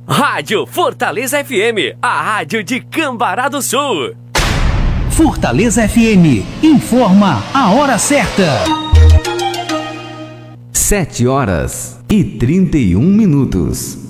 Rádio Fortaleza FM, a rádio de Cambará do Sul. Fortaleza FM, informa a hora certa. 7h31.